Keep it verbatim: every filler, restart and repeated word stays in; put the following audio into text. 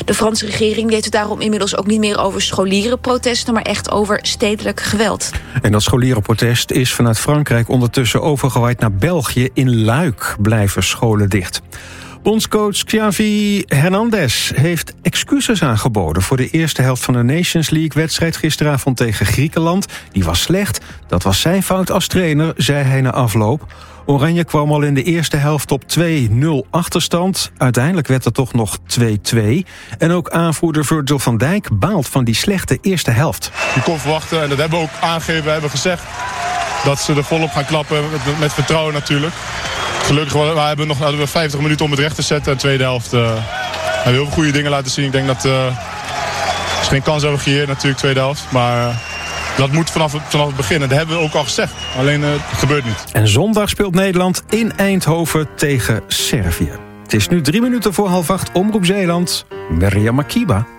De Franse regering heeft het daarom inmiddels ook niet meer over scholierenprotesten, maar echt over stedelijk geweld. En dat scholierenprotest is vanuit Frankrijk ondertussen overgewaaid naar België. In Luik blijven scholen dicht. Bondscoach Xavi Hernandez heeft excuses aangeboden voor de eerste helft van de Nations League-wedstrijd gisteravond tegen Griekenland. Die was slecht. Dat was zijn fout als trainer, zei hij na afloop. Oranje kwam al in de eerste helft op twee nul achterstand. Uiteindelijk werd het toch nog twee twee. En ook aanvoerder Virgil van Dijk baalt van die slechte eerste helft. Je kon verwachten, en dat hebben we ook aangegeven, we hebben gezegd dat ze er volop gaan klappen, met, met vertrouwen natuurlijk. Gelukkig we hebben nog hadden we vijftig minuten om het recht te zetten. De tweede helft uh, hebben we heel veel goede dingen laten zien. Ik denk dat uh, ze geen kans hebben gecreëerd natuurlijk, tweede helft. Maar uh, dat moet vanaf, vanaf het begin. En dat hebben we ook al gezegd. Alleen uh, het gebeurt niet. En zondag speelt Nederland in Eindhoven tegen Servië. Het is nu drie minuten voor half acht. Omroep Zeeland, Mirjam Makiba.